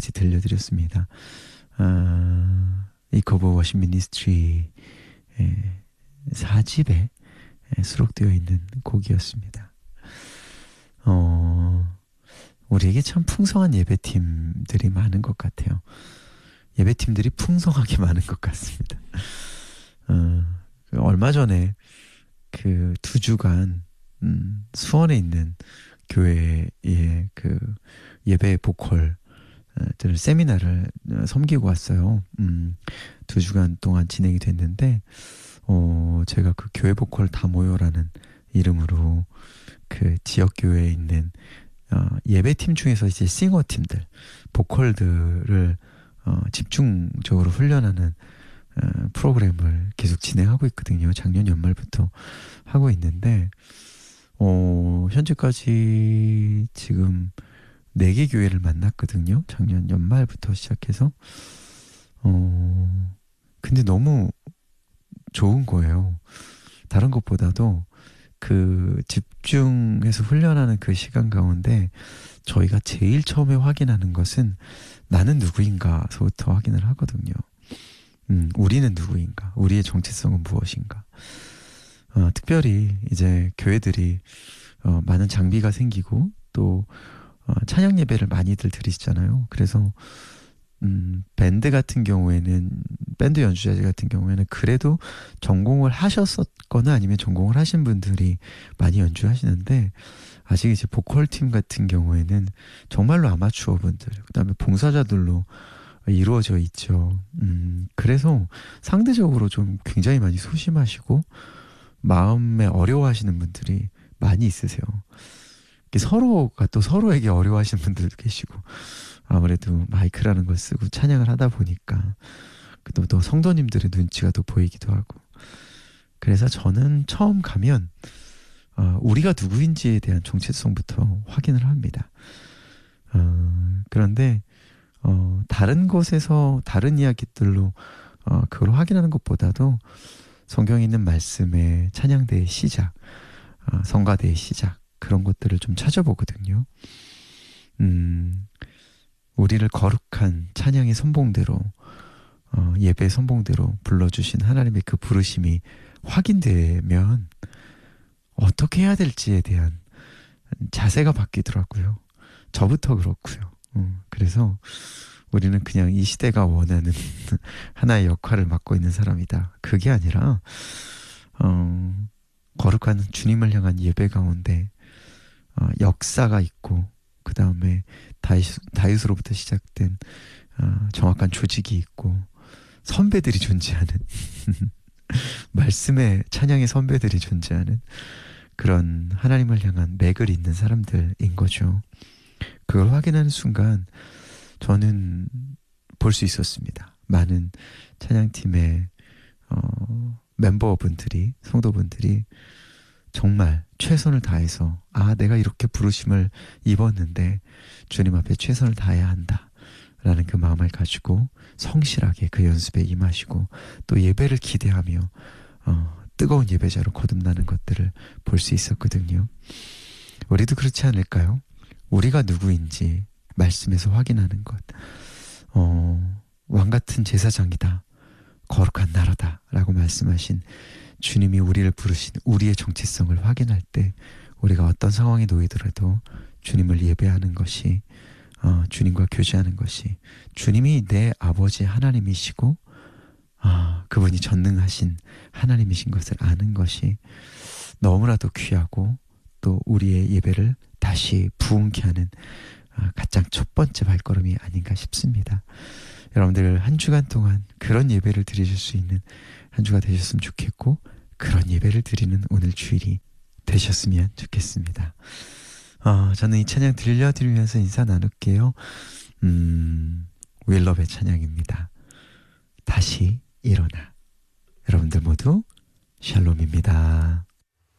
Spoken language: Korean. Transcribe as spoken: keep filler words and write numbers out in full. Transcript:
찬양까지 들려드렸습니다. 아, 이 커버 워십 미니스트리 사 집에 수록되어 있는 곡이었습니다. 어, 우리에게 참 풍성한 예배팀들이 많은 것 같아요. 예배팀들이 풍성하게 많은 것 같습니다. 어, 얼마 전에 그 두 주간 음, 수원에 있는 교회의 그 예배 보컬 들 세미나를 섬기고 왔어요. 음, 두 주간 동안 진행이 됐는데 어, 제가 그 교회 보컬 다 모여라는 이름으로 그 지역 교회에 있는 어, 예배팀 중에서 이제 싱어 팀들, 보컬들을 어, 집중적으로 훈련하는 어, 프로그램을 계속 진행하고 있거든요. 작년 연말부터 하고 있는데 어, 현재까지 지금 네 개 교회를 만났거든요. 작년 연말부터 시작해서 어, 근데 너무 좋은 거예요. 다른 것보다도 그 집중해서 훈련하는 그 시간 가운데 저희가 제일 처음에 확인하는 것은 나는 누구인가서부터 확인을 하거든요. 음, 우리는 누구인가? 우리의 정체성은 무엇인가? 어, 특별히 이제 교회들이 어, 많은 장비가 생기고 또 어, 찬양 예배를 많이들 드리시잖아요. 그래서 음, 밴드 같은 경우에는 밴드 연주자 같은 경우에는 그래도 전공을 하셨었거나 아니면 전공을 하신 분들이 많이 연주하시는데 아직 이제 보컬 팀 같은 경우에는 정말로 아마추어 분들 그다음에 봉사자들로 이루어져 있죠. 음, 그래서 상대적으로 좀 굉장히 많이 소심하시고 마음에 어려워하시는 분들이 많이 있으세요. 서로가 또 서로에게 어려워하시는 분들도 계시고 아무래도 마이크라는 걸 쓰고 찬양을 하다 보니까 또, 또 성도님들의 눈치가 또 보이기도 하고 그래서 저는 처음 가면 어, 우리가 누구인지에 대한 정체성부터 확인을 합니다. 어, 그런데 어, 다른 곳에서 다른 이야기들로 어, 그걸 확인하는 것보다도 성경에 있는 말씀의 찬양대의 시작, 어, 성가대의 시작 그런 것들을 좀 찾아보거든요. 음, 우리를 거룩한 찬양의 선봉대로 어, 예배의 선봉대로 불러주신 하나님의 그 부르심이 확인되면 어떻게 해야 될지에 대한 자세가 바뀌더라고요. 저부터 그렇고요. 음, 그래서 우리는 그냥 이 시대가 원하는 하나의 역할을 맡고 있는 사람이다. 그게 아니라 어, 거룩한 주님을 향한 예배 가운데 어, 역사가 있고 그 다음에 다윗, 다윗으로부터 시작된 어, 정확한 조직이 있고 선배들이 존재하는 말씀의 찬양의 선배들이 존재하는 그런 하나님을 향한 맥을 잇는 사람들인 거죠. 그걸 확인하는 순간 저는 볼 수 있었습니다. 많은 찬양팀의 어, 멤버분들이 성도분들이 정말 최선을 다해서 아 내가 이렇게 부르심을 입었는데 주님 앞에 최선을 다해야 한다 라는 그 마음을 가지고 성실하게 그 연습에 임하시고 또 예배를 기대하며 어, 뜨거운 예배자로 거듭나는 것들을 볼 수 있었거든요. 우리도 그렇지 않을까요? 우리가 누구인지 말씀에서 확인하는 것. 어, 왕같은 제사장이다. 거룩한 나라다. 라고 말씀하신 주님이 우리를 부르신 우리의 정체성을 확인할 때 우리가 어떤 상황에 놓이더라도 주님을 예배하는 것이 어, 주님과 교제하는 것이 주님이 내 아버지 하나님이시고 아, 그분이 전능하신 하나님이신 것을 아는 것이 너무나도 귀하고 또 우리의 예배를 다시 부흥케 하는 아, 가장 첫 번째 발걸음이 아닌가 싶습니다. 여러분들 한 주간 동안 그런 예배를 드리실 수 있는 한 주가 되셨으면 좋겠고 그런 예배를 드리는 오늘 주일이 되셨으면 좋겠습니다. 어, 저는 이 찬양 들려드리면서 인사 나눌게요. 음, 윌럽의 찬양입니다. 다시 일어나. 여러분들 모두 샬롬입니다.